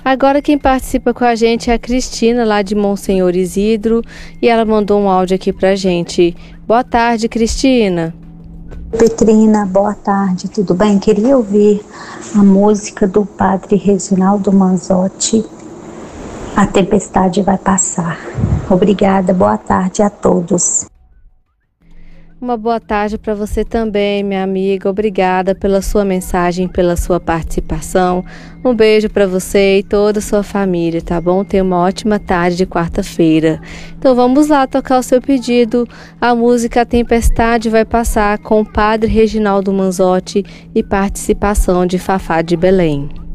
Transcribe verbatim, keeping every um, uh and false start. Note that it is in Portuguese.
Agora quem participa com a gente é a Cristina, lá de Monsenhor Isidro, e ela mandou um áudio aqui pra gente. Boa tarde, Cristina. Petrina, boa tarde, tudo bem? Queria ouvir a música do Padre Reginaldo Manzotti, A Tempestade Vai Passar. Obrigada, boa tarde a todos. Uma boa tarde para você também, minha amiga. Obrigada pela sua mensagem, pela sua participação. Um beijo para você e toda a sua família, tá bom? Tenha uma ótima tarde de quarta-feira. Então vamos lá tocar o seu pedido. A música A Tempestade Vai Passar com o Padre Reginaldo Manzotti e participação de Fafá de Belém.